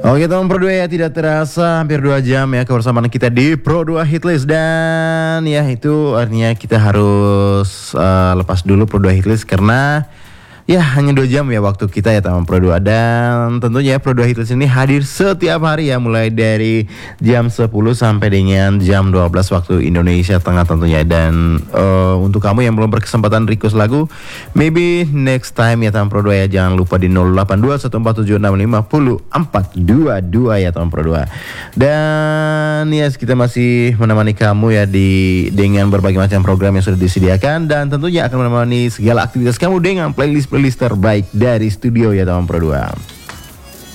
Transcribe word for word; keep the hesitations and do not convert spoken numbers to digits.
Oke teman Pro dua ya, tidak terasa hampir dua jam ya kebersamaan kita di Pro dua Hitlist. Dan ya itu artinya kita harus uh, lepas dulu Pro dua Hitlist karena ya hanya dua jam ya waktu kita ya teman Pro dua. Dan tentunya Pro dua Hitlist ini hadir setiap hari ya, mulai dari jam sepuluh sampai dengan jam dua belas waktu Indonesia Tengah tentunya. Dan uh, untuk kamu yang belum berkesempatan request lagu, maybe next time ya teman Pro dua ya. Jangan lupa di nol delapan dua satu empat tujuh enam lima nol empat dua dua ya teman Pro dua. Dan ya yes, kita masih menemani kamu ya di dengan berbagai macam program yang sudah disediakan, dan tentunya akan menemani segala aktivitas kamu dengan playlist playlist terbaik dari studio ya teman Pro dua.